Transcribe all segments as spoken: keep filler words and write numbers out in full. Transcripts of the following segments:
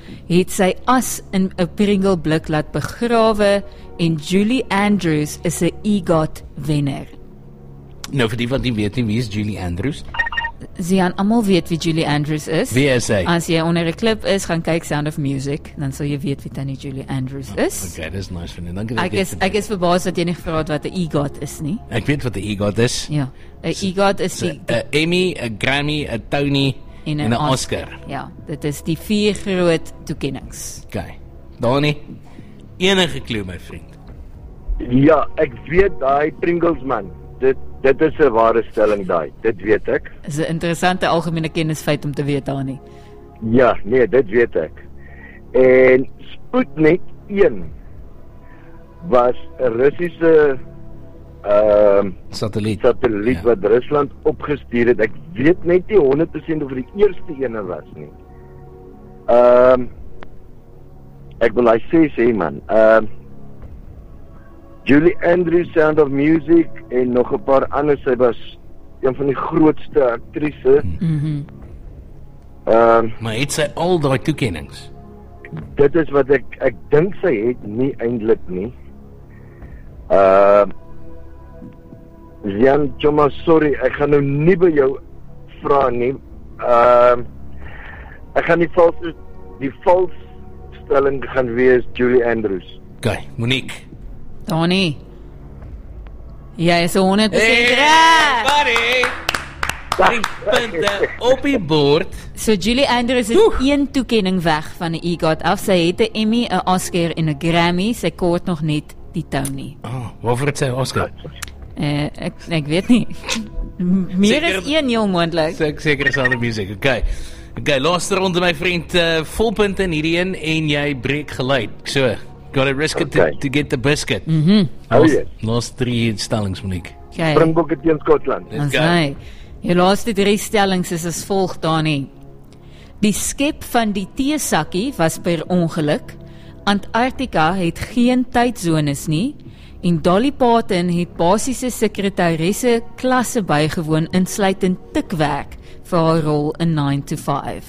het sy as in 'n Pringle blik laat begrawe en Julie Andrews is 'n EGOT wenner. Nou vir die wat nie weet nie, wie is Julie Andrews? Zian, almal weet wie Julie Andrews is. Wie is sy? As jy onder 'n klip is, gaan kyk Sound of Music, dan sal jy weet wie tannie Julie Andrews is. Okay, dis nice van jou. Dankie. Ek is ek is verbaas dat jy nie gevra het wat 'n EGOT is nie. Ek weet wat 'n EGOT is. Ja, 'n EGOT is die 'n Emmy, 'n Grammy, 'n Tony en 'n Oscar. Ja, dit is die vier groot toekennings. Okay. Dani, enige klou my vriend. Ja, ek weet daai Pringles man. Dit dit is 'n ware stelling daai. Dit weet ek. Is 'n interessante algemene kennisfeit om te weet, Dani. Ja, nee, dit weet ek. En Sputnik een was 'n Russiese ehm uh, satelliet satelliet ja. wat Rusland opgestuur het. Ek weet net nie honderd persent of dit die eerste ene was nie. Ehm um, ek wil hy sê sê man. Ehm uh, Julie Andrews, Sound of Music en nog 'n paar ander. Sy was een van die grootste aktrise. Mhm. Ehm, maar het sy al daai toekennings? Dit is wat ek ek dink sy het nie eintlik nie. Ehm, uh, Jan, Joma, sorry, ek gaan nou nie by jou vra nie. Ehm, uh, ek gaan die vals die valsstelling gaan wees Julie Andrews. Okay, Monique. Dani, jy is honderd persent hey, reg. Buddy. Drie punte op die bord. So Julie Andrews is Oeh. een toekenning weg van 'n EGOT af. Sy het 'n Emmy, 'n Oscar en 'n Grammy. Sy kort nog net die Tony. Oh, waarvoor het sy 'n Oscar? Uh, ek ek weet nie. Meer Seker, is een heel moontlik. Ek seker is aan die musiek. Okay. Okay, laaste ronde my vriend, uh, volpunte in hierdie een en jy breek gelyk. So, got to risk it okay. to, to get the biscuit. Mhm. Mm oh yes. Laaste drie stellings, Monique. Okay. Springbok teen Skotland. Let's go. Asai. Jou laaste drie stellings is as volg, Dani. Die skep van die teesakkie was per ongeluk. Antarktika het geen tydzones nie en Dolly Parton het basiese sekretaresse klasse bygewoon insluitend tikwerk vir haar rol in nine to five.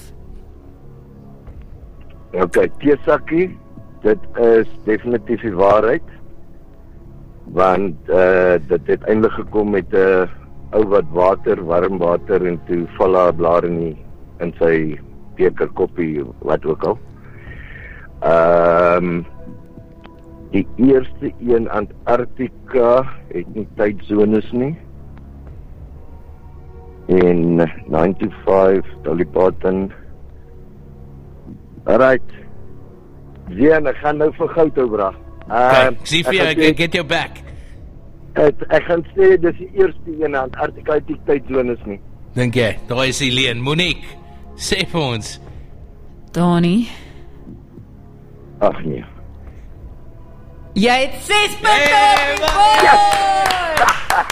Okay, teesakkie, dit is definitief die waarheid. Want uh, dit het eintlik gekom met 'n uh, ou wat water, warm water en toe val haar blare in, in sy bekerkoppie, wat ook al. Ehm um, die eerste een, Antarktika, het nie tydzones nie. En nine to five, Dolly Parton. Alright. Zien, ek gaan nou vir goud opbra. Okay, uh, see vir jou, ek get your back. Ek, ek gaan sê, dis die eerste een, Antarktika het nie tydzones nie. Dink jy, daar is Helene. Monique, sê vir ons. Dani. Ag nee. Jy het ses punte op die bord!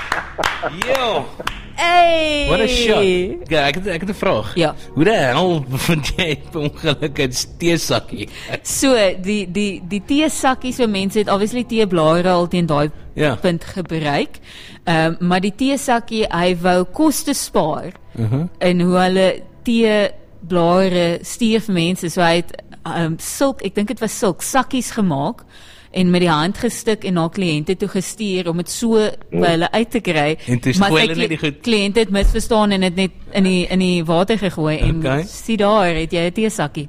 Yo! Hey! What a shot. Okay, ek het, ek het 'n vraag. Ja. Hoe die hel vind jy per ongeluk 'n teesakkie? So, die die die teesakkie, so mense het obviously teeblare al teen daai ja. punt gebruik. Ehm um, maar die teesakkie, hy wou koste spaar. Uh-huh. En hoe hulle teeblare stuur vir mense, so hy het um, silk, ek dink dit was silk sakkies gemaak en met die hand gestik en na kliënte toe gestuur om dit so by hulle uit te kry. En toe maar hulle net die goed. Kliënte het misverstaan en dit net in die in die water gegooi en okay. sien daar het jy 'n teesakkie.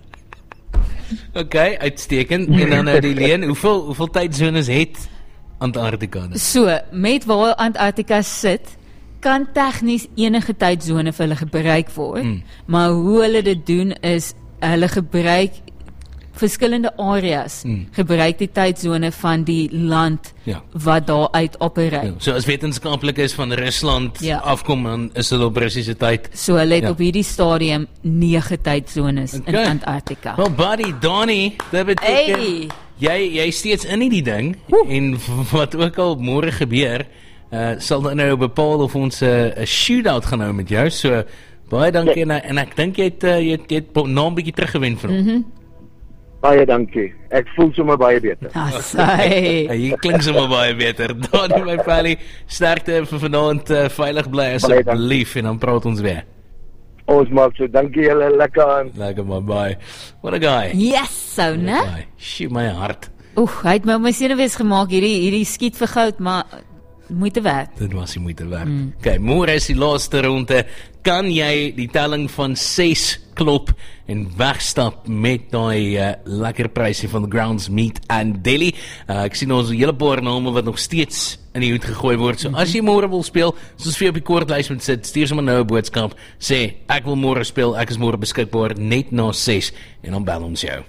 Okay, uitstekend. En dan nou die leen, hoeveel hoeveel tydzones het Antarktika? So, met waar Antarktika sit, kan tegnies enige tydsone vir hulle gebruik word, mm. maar hoe hulle dit doen is hulle gebruik verskillende areas, mm. gebruik die tydsone van die land ja. wat daar uit opereer. Ja. So as wetenskaplik is van Rusland ja. afkom, dan is dit op Russiese tyd. So hulle het ja. op hierdie stadium nege tydzones okay. in Antarktika. Well buddy, Donnie, dit beteken hey. jy jy steeds in die ding Woe. En wat ook al môre gebeur, uh, sal dan nou bepaal of ons 'n uh, shootout gaan hou met jou. So baie dankie ja. en, en ek dink jy het uh, jy het, jy het nou 'n bietjie teruggewen vir hom. Mhm. Mm Baie dankie. Ek voel sommer baie beter. Asai. Jy klink sommer baie beter. Donnie my veilig, sterkte vir vanaand, uh, veilig bly asseblief en dan praat ons weer. Ons maak so, dankie julle, lekker aan. Lekker man, bye. What a guy. Yes, so, né? Shoot my hart. Oeh, hy het my my senuwees gemaak, hierdie, hierdie skiet vir goud, maar moeite werd. Dit was die moeite werd. Mm. Okay, môre is die laaste ronde. Kan jy die telling van ses klop en wegstap met daai uh, lekker prysie van the Grounds Meat and Deli? Uh, ek sien ons 'n hele paar name wat nog steeds in die hoed gegooi word. So as jy môre wil speel, soos vir op die kortlys moet sit, stuur sommer nou 'n boodskap, sê ek wil môre speel, ek is môre beskikbaar net na ses en dan bel ons jou.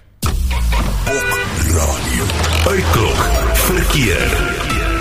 Radio Uitklok verkeer.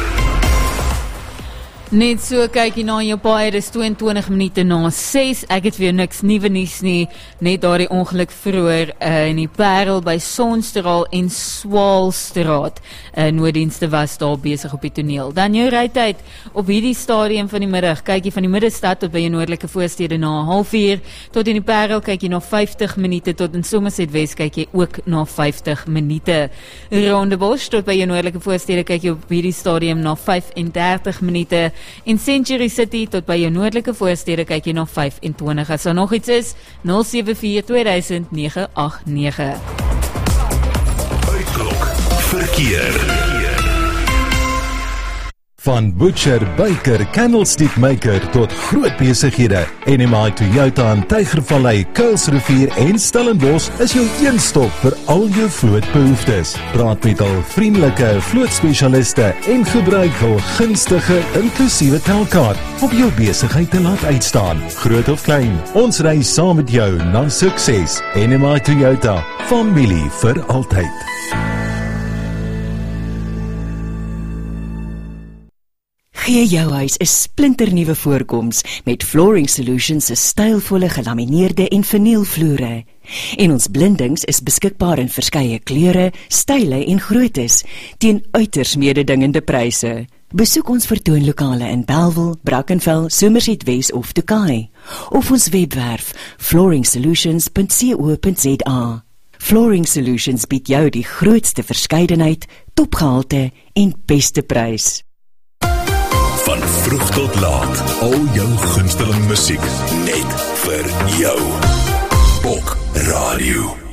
Net so kyk jy na jou paai, dis tweeëntwintig minute na ses. Ek het weer niks nuwe nuus nie, net daardie ongeluk vroeër uh, in die Parel by Sonstraal en Swaalstraat. Uh, nooddienste was daar besig op die toneel. Dan jou rytyd op hierdie stadium van die middag, kyk jy van die middestad tot by jou noordelike voorstede na halfuur, tot in die Parel kyk jy na vyftig minute, tot in Somerset West kyk jy ook na vyftig minute. Rondebosch tot by jou noordelike voorstede kyk jy op hierdie stadium na vyf en dertig minute. In Century City tot by jou noordelike voorstede kyk jy na vyf en twintig. As daar nog iets is, nul sewe vier twee duisend nege agt nege. Uitklok verkeer. Van butcher, baker, candlestick maker tot groot besighede. N M I Toyota in Tygervallei, Kuilsrivier en Stellenbosch is jou een stop vir al jou vlootbehoeftes. Praat met al vriendelike vlootspesialiste en gebruik hul gunstige inklusiewe telkaart om jou besigheid te laat uitstaan. Groot of klein, ons ry saam met jou na sukses. N M I Toyota, familie vir altyd. Gee jou huis 'n splinternuwe voorkoms met Flooring Solutions se stylvolle gelamineerde en vinylvloere. En ons blindings is beskikbaar in verskeie kleure, style en groottes teen uiters mededingende pryse. Besoek ons vertoonlokale in Bellville, Brackenfell, Somerset West of Tokai of ons webwerf flooring solutions punt co punt za. Flooring Solutions bied jou die grootste verskeidenheid, topgehalte en beste prys. Van vroeg tot laat, al jou gunsteling musiek, net vir jou. Bok Radio.